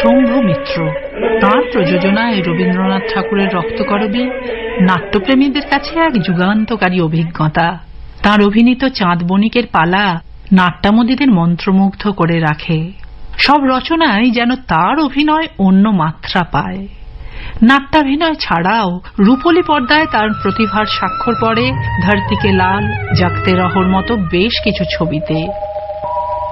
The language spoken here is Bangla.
শম্ভু মিত্র। তাঁর প্রযোজনায় রবীন্দ্রনাথ ঠাকুরের রক্তকরবী নাট্যপ্রেমীদের কাছে এক যুগান্তকারী অভিজ্ঞতা। তাঁর অভিনীত চাঁদ বণিকের পালা নাট্যামোদীদের মন্ত্রমুগ্ধ করে রাখে। সব রচনায় যেন তার অভিনয় অন্য মাত্রা পায়। নাট্যাভিনয় ছাড়াও রূপলী পর্দায় তার প্রতিভার স্বাক্ষর পড়ে ধরতি কে লাল, জাগতে রহর মতো বেশ কিছু ছবিতে।